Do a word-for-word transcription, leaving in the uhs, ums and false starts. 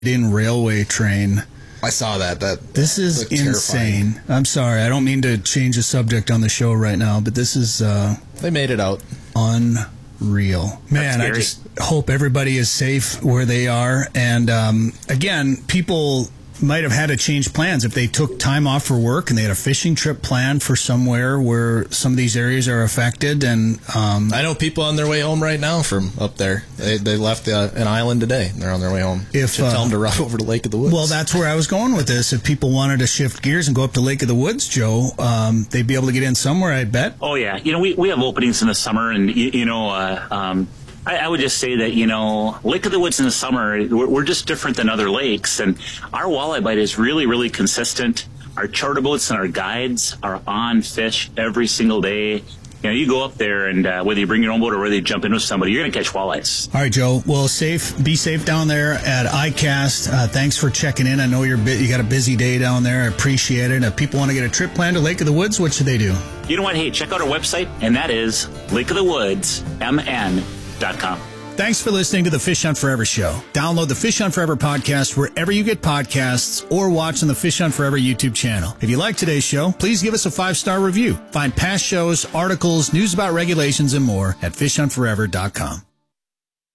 in railway train. I saw that. That This is insane. Terrifying. I'm sorry. I don't mean to change the subject on the show right now, but this is uh, they made it out. Unreal. Man, I just hope everybody is safe where they are. And um, again, people might have had to change plans if they took time off for work and they had a fishing trip planned for somewhere where some of these areas are affected. And um, I know people on their way home right now from up there. They they left uh, an island today. And they're on their way home. If Should uh, tell them to route over to Lake of the Woods. Well, that's where I was going with this. If people wanted to shift gears and go up to Lake of the Woods, Joe, um, they'd be able to get in somewhere, I bet. Oh yeah, you know we we have openings in the summer, and you, you know. Uh, um, I, I would just say that, you know, Lake of the Woods in the summer, we're, we're just different than other lakes. And our walleye bite is really, really consistent. Our charter boats and our guides are on fish every single day. You know, you go up there, and uh, whether you bring your own boat or whether you jump in with somebody, you're going to catch walleyes. All right, Joe. Well, safe. Be safe down there at ICAST. Uh, thanks for checking in. I know you're bu- you got a busy day down there. I appreciate it. If people want to get a trip planned to Lake of the Woods, what should they do? You know what? Hey, check out our website, and that is Lake of the Woods M N dot com. Thanks for listening to the Fish Hunt Forever show. Download the Fish Hunt Forever podcast wherever you get podcasts or watch on the Fish Hunt Forever YouTube channel. If you like today's show, please give us a five-star review. Find past shows, articles, news about regulations, and more at fish hunt forever dot com.